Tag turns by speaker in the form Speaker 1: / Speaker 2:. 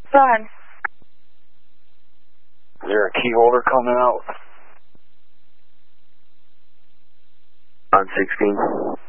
Speaker 1: Go ahead.
Speaker 2: Is there a key holder coming out?
Speaker 3: On 16.